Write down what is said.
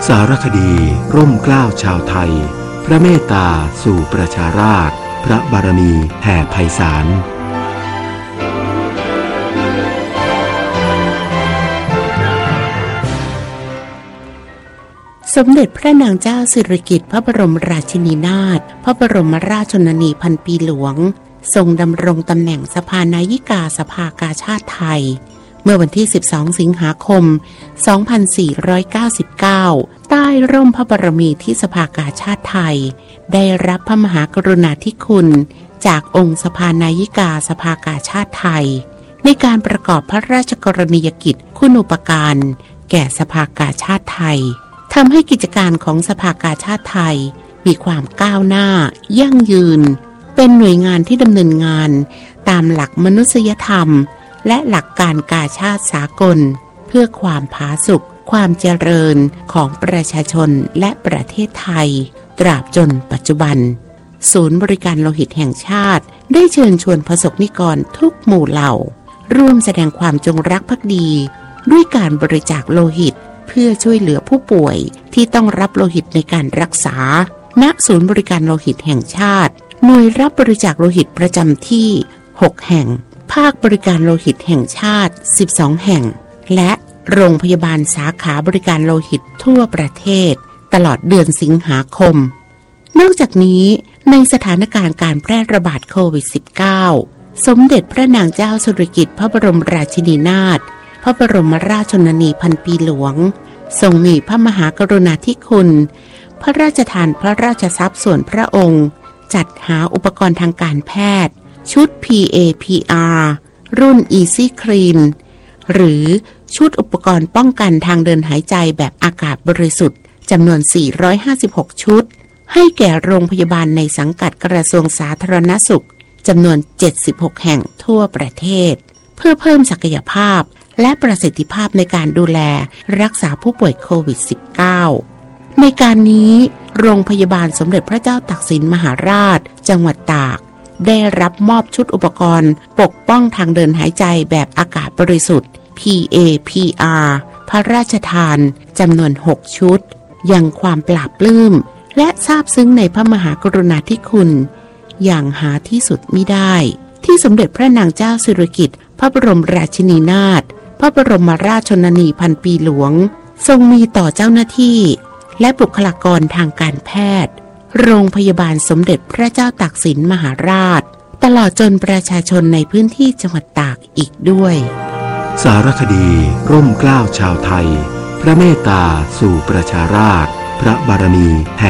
สารคดีร่มเกล้าชาวไทยพระเมตตาสู่ประชาราษฎร์พระบารมีแผ่ไพศาลสมเด็จพระนางเจ้าสิริกิติ์พระบรมราชินีนาถพระบรมราชชนนีพันปีหลวงทรงดำรงตำแหน่งสภานายิกาสภากาชาติไทยเมื่อวันที่12สิงหาคม2499ใต้ร่มพระบารมีที่สภากาชาติไทยได้รับพระมหากรุณาธิคุณจากองค์สภานายิกาสภากาชาติไทยในการประกอบพระราชกรณียกิจคุณูปการแก่สภากาชาติไทยทำให้กิจการของสภากาชาติไทยมีความก้าวหน้ายั่งยืนเป็นหน่วยงานที่ดำเนินงานตามหลักมนุษยธรรมและหลักการกาชาติสากลเพื่อความผาสุกความเจริญของประชาชนและประเทศไทยตราบจนปัจจุบันศูนย์บริการโลหิตแห่งชาติได้เชิญชวนประสบนิกรทุกหมู่เหล่าร่วมแสดงความจงรักภักดีด้วยการบริจาคโลหิตเพื่อช่วยเหลือผู้ป่วยที่ต้องรับโลหิตในการรักษาณศูนย์บริการโลหิตแห่งชาติหน่วยรับบริจาคโลหิตประจำที่6แห่งภาคบริการโลหิตแห่งชาติ12แห่งและโรงพยาบาลสาขาบริการโลหิตทั่วประเทศตลอดเดือนสิงหาคมนอกจากนี้ในสถานการณ์การแพร่ระบาดโควิด -19 สมเด็จพระนางเจ้าสิริกิติ์พระบรมราชินีนาถพระบรมราชชนนีพันปีหลวงทรงมีพระมหากรุณาธิคุณพระราชทานพระราชทรัพย์ส่วนพระองค์จัดหาอุปกรณ์ทางการแพทย์ชุด PAPR รุ่น Easy Clean หรือชุดอุปกรณ์ป้องกันทางเดินหายใจแบบอากาศบริสุทธิ์จำนวน456ชุดให้แก่โรงพยาบาลในสังกัดกระทรวงสาธารณสุขจำนวน76แห่งทั่วประเทศเพื่อเพิ่มศักยภาพและประสิทธิภาพในการดูแลรักษาผู้ป่วยโควิด -19 ในการนี้โรงพยาบาลสมเด็จพระเจ้าตากสินมหาราชจังหวัดตากได้รับมอบชุดอุปกรณ์ปกป้องทางเดินหายใจแบบอากาศบริสุทธิ์ PAPR พระราชทานจำนวน6ชุดยังความปลาบปลื้มและซาบซึ้งในพระมหากรุณาธิคุณอย่างหาที่สุดมิได้ที่สมเด็จพระนางเจ้าสิริกิติ์พระบรมราชินีนาถพระบรมราชชนนีพันปีหลวงทรงมีต่อเจ้าหน้าที่และบุคลากรทางการแพทย์โรงพยาบาลสมเด็จพระเจ้าตากสินมหาราชตลอดจนประชาชนในพื้นที่จังหวัดตากอีกด้วยสารคดีร่มเกล้าชาวไทยพระเมตตาสู่ประชาราษฎร์พระบารมี